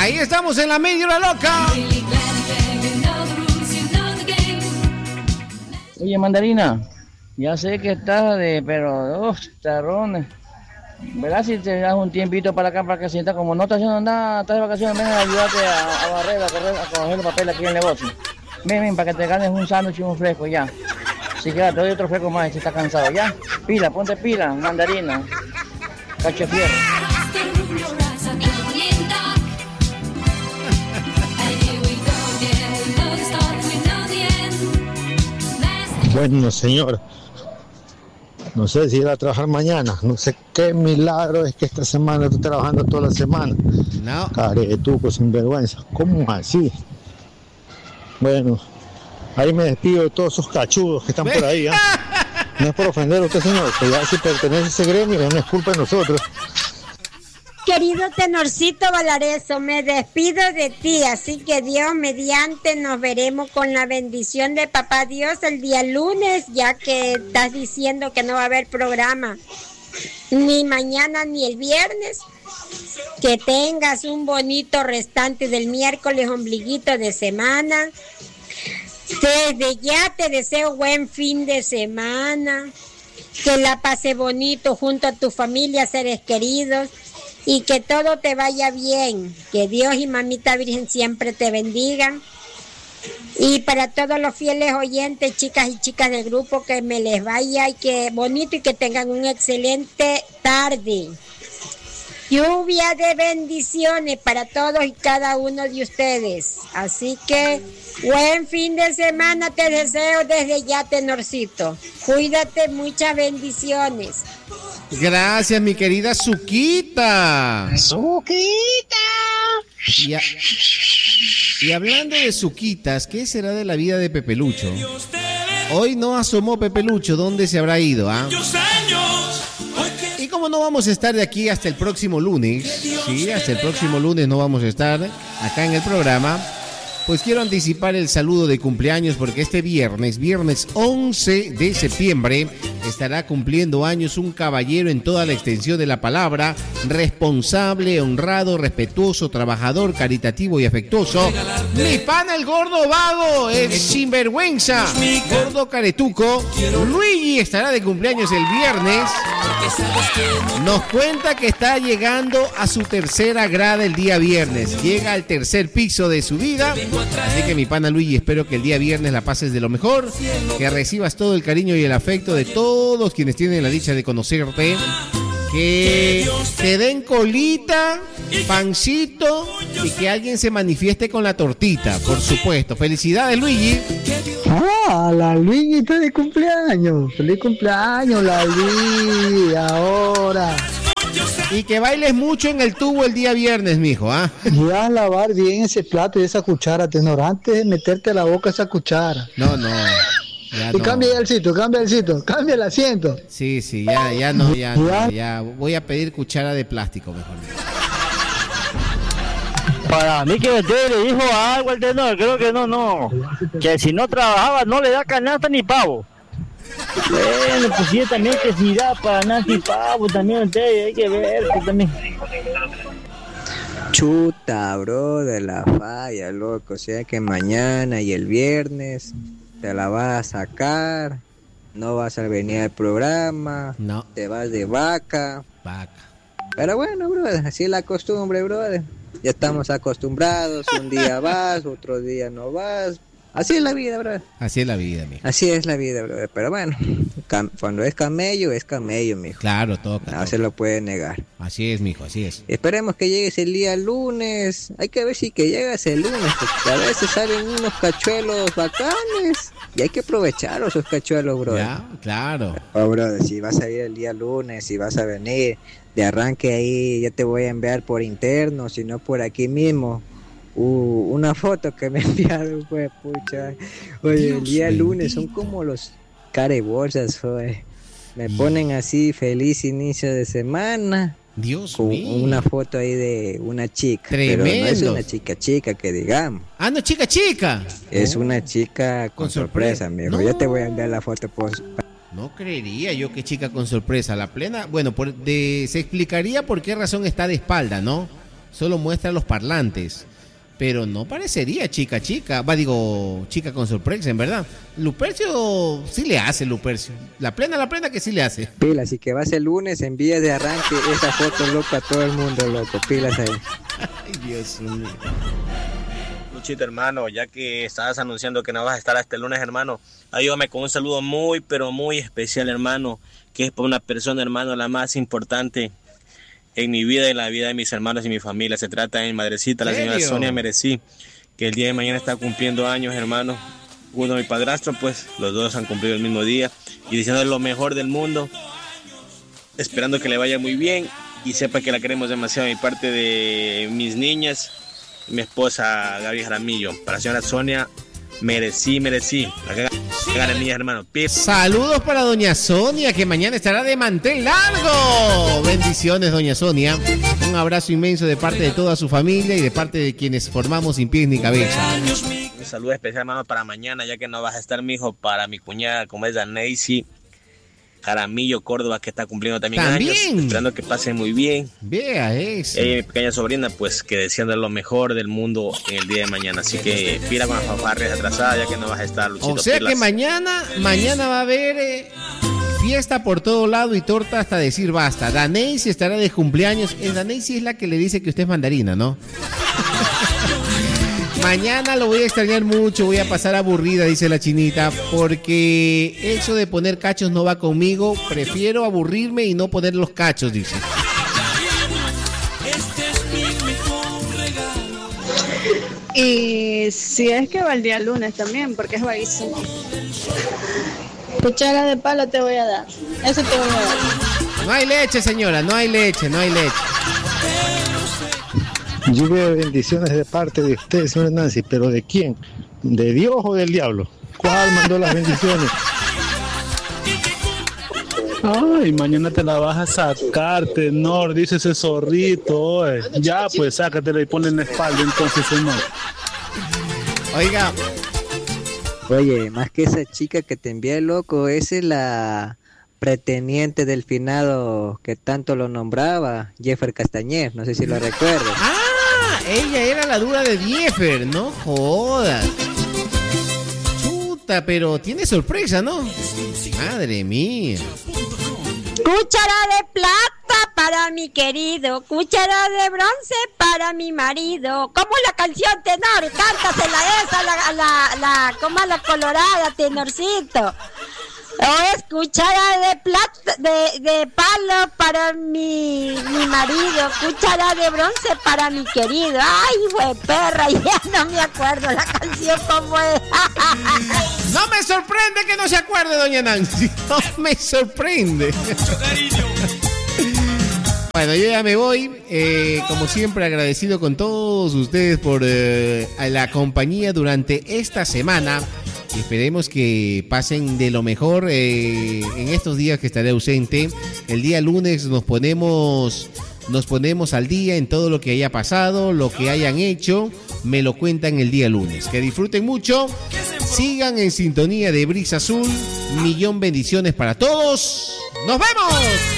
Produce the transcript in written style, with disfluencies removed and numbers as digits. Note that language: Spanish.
Ahí estamos en la media hora loca. Oye, Mandarina, ya sé que estás pero dos tarrones. Verás si te das un tiempito para acá para que sientas como no estás haciendo nada, estás de vacaciones, ven a ayudarte a barrer, a coger los papeles aquí en el negocio. Ven, para que te ganes un sándwich y un fresco ya. Si queda, te doy otro fresco más si estás cansado, ya. Pila, ponte pila, Mandarina. Cacho fierro. Bueno, señor, no sé si ir a trabajar mañana. No sé qué milagro es que esta semana estoy trabajando toda la semana. No. Caretuco, sinvergüenza. ¿Cómo así? Bueno, ahí me despido de todos esos cachudos que están por ahí. No es por ofender a usted, señor, que ya si pertenece a ese gremio, no es culpa de nosotros. Querido Tenorcito Valareso, me despido de ti, así que Dios mediante nos veremos con la bendición de Papá Dios el día lunes, ya que estás diciendo que no va a haber programa ni mañana ni el viernes. Que tengas un bonito restante del miércoles, ombliguito de semana. Desde ya te deseo buen fin de semana, que la pase bonito junto a tu familia, seres queridos, y que todo te vaya bien, que Dios y Mamita Virgen siempre te bendigan. Y para todos los fieles oyentes, chicas y chicas del grupo, que me les vaya y que bonito y que tengan una excelente tarde. Lluvia de bendiciones para todos y cada uno de ustedes. Así que buen fin de semana te deseo desde ya, Tenorcito. Cuídate, muchas bendiciones. Gracias, mi querida Suquita. ¡Suquita! Y hablando de Suquitas, ¿qué será de la vida de Pepe Lucho? Hoy no asomó Pepe Lucho, ¿dónde se habrá ido? Y como no vamos a estar de aquí hasta el próximo lunes, sí, hasta el próximo lunes no vamos a estar acá en el programa, pues quiero anticipar el saludo de cumpleaños porque este viernes 11 de septiembre, estará cumpliendo años un caballero en toda la extensión de la palabra, responsable, honrado, respetuoso, trabajador, caritativo y afectuoso. Mi pana el gordo vago, el sinvergüenza, gordo caretuco. Luigi estará de cumpleaños el viernes. Nos cuenta que está llegando a su tercera grada el día viernes. Llega al tercer piso de su vida. Así que mi pana Luigi, espero que el día viernes la pases de lo mejor, que recibas todo el cariño y el afecto de todos quienes tienen la dicha de conocerte, que te den colita, pancito y que alguien se manifieste con la tortita, por supuesto. Felicidades, Luigi. La Luigi está de cumpleaños. Feliz cumpleaños, la Luigi, ahora. Y que bailes mucho en el tubo el día viernes, mijo, ¿ah? Ya a lavar bien ese plato y esa cuchara, Tenor, antes de meterte a la boca esa cuchara. No. Y cambia el sitio, cambia el asiento. Sí, ya. Voy a pedir cuchara de plástico mejor. Para mí que usted le dijo algo al Tenor, creo que no. Que si no trabajaba no le da canasta ni pavo. Bueno, pues sí, también que si da para canasta y pavo, también usted hay que ver también. Chuta, bro, de la falla, loco. O sea que mañana y el viernes te la vas a sacar, no vas a venir al programa, no. Te vas de vaca. Pero bueno, brother, así es la costumbre, brother. Ya estamos acostumbrados, un día vas, otro día no vas. Así es la vida, brother. Así es la vida, mijo. Así es la vida, brother. Pero bueno, cuando es camello, mijo. Claro, toca. No se lo puede negar. Así es, mijo, así es. Esperemos que llegues el día lunes. Hay que ver si que llegas el lunes, porque a veces salen unos cachuelos bacanes. Y hay que aprovechar esos cachuelos, brother. Ya, claro. Oh, brother, si vas a ir el día lunes, si vas a venir de arranque ahí, ya te voy a enviar por interno, si no por aquí mismo. Una foto que me enviaron, pues, pucha. Oye, Dios, el día lunes son como los carebolsas, joder. Me ponen así, feliz inicio de semana. Dios con mío. Una foto ahí de una chica. Tremendo. Pero no es una chica que digamos. Ah, no, chica. Es una chica con sorpresa, amigo. No. Ya te voy a enviar la foto por... No creería yo que chica con sorpresa. La plena, bueno, se explicaría por qué razón está de espalda, ¿no? O solo muestra los parlantes. Pero no parecería chica, chica con sorpresa, en verdad. Lupercio sí le hace, Lupercio. La plena que sí le hace. Pilas, y que va a ser lunes, envía de arranque esa foto, loco, a todo el mundo, loco. Pilas ahí. Ay, Dios mío. Luchito, hermano, ya que estabas anunciando que no vas a estar hasta el lunes, hermano, ayúdame con un saludo muy, pero muy especial, hermano, que es por una persona, hermano, la más importante en mi vida y en la vida de mis hermanos y mi familia. Se trata de mi madrecita, la señora Sonia Merecí, que el día de mañana está cumpliendo años, hermano. Uno, mi padrastro, pues los dos han cumplido el mismo día, y diciéndole lo mejor del mundo, esperando que le vaya muy bien y sepa que la queremos demasiado, de mi parte de mis niñas, mi esposa Gaby Jaramillo. Para la señora Sonia Merecí, hermano. Saludos para doña Sonia, que mañana estará de mantel largo. Bendiciones, doña Sonia. Un abrazo inmenso de parte de toda su familia y de parte de quienes formamos Sin Pies ni Cabeza. Un saludo especial, hermano, para mañana, ya que no vas a estar, mijo, para mi cuñada, como es Daneisy Jaramillo Córdoba, que está cumpliendo también años, esperando que pase muy bien. Vea eso. Ella y mi pequeña sobrina, pues que deseando lo mejor del mundo en el día de mañana. Así que pila con las fanfarrias atrasadas, ya que no vas a estar, Luchito. O sea, pilas. Que mañana va a haber fiesta por todo lado y torta hasta decir basta. Daneisy estará de cumpleaños. Daneisy es la que le dice que usted es mandarina, ¿no? Mañana lo voy a extrañar mucho, voy a pasar aburrida, dice la chinita, porque eso de poner cachos no va conmigo, prefiero aburrirme y no poner los cachos, dice. Y si es que va el día lunes también, porque es vaguísimo. Cuchara de palo te voy a dar, eso te voy a dar. No hay leche, señora, no hay leche. Lluvia de bendiciones de parte de usted, señora Nancy, pero ¿de quién? ¿De Dios o del diablo? ¿Cuál mandó las bendiciones? Ay, mañana te la vas a sacar, tenor, dice ese zorrito. Oye. Ya, pues sácatela y ponle en la espalda entonces, señor. Oiga. Oye, más que esa chica que te envié, loco, esa es la pretendiente del finado que tanto lo nombraba, Jeffer Castañer, no sé si lo recuerdas. Ella era la dura de Jeffer, no jodas. Chuta, pero tiene sorpresa, ¿no? Madre mía. Cuchara de plata para mi querido, cuchara de bronce para mi marido. ¿Cómo la canción, tenor? Cántasela esa, como la colorada, tenorcito. O es cuchara de plata, de palo para mi marido, cuchara de bronce para mi querido. Ay, güey, perra, ya no me acuerdo la canción como es. No me sorprende que no se acuerde, doña Nancy. No me sorprende. Bueno, yo ya me voy. Como siempre, agradecido con todos ustedes por la compañía durante esta semana. Esperemos que pasen de lo mejor en estos días que estaré ausente. El día lunes nos ponemos al día en todo lo que haya pasado, lo que hayan hecho. Me lo cuentan el día lunes. Que disfruten mucho. Sigan en sintonía de Brisa Azul. Millón bendiciones para todos. ¡Nos vemos!